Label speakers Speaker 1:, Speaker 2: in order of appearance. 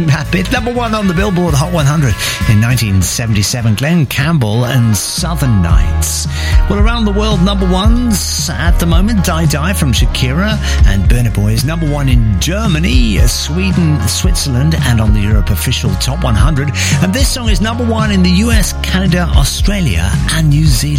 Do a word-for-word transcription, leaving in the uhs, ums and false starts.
Speaker 1: That bit, number one on the Billboard Hot one hundred in nineteen seventy-seven, Glenn Campbell and Southern Nights. Well, around the world, number ones at the moment, Die Die from Shakira and Burna Boy is number one in Germany, Sweden, Switzerland, and on the Europe official Top one hundred. And this song is number one in the U S, Canada, Australia, and New Zealand.